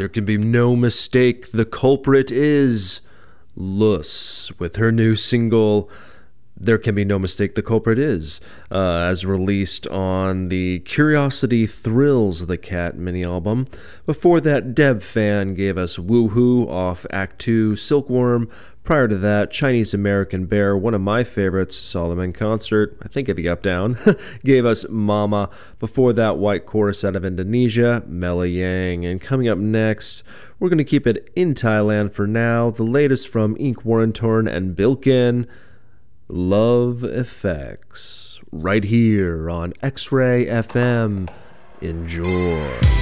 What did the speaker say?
There can be no mistake, the culprit is Luss, with her new single, There Can Be No Mistake, the Culprit Is, as released on the Curiosity Thrills the Cat mini-album. Before that, Deb Fan gave us Woohoo off Act 2, Silkworm. Prior to that, Chinese American Bear, one of my favorites, Solomon Concert, I think of the Up Down, gave us Mama. Before that, White Chorus out of Indonesia, Mela Yang. And coming up next, we're going to keep it in Thailand for now. The latest from Ink Warrentorn and Bilkin, Love Effects, right here on X-Ray FM. Enjoy.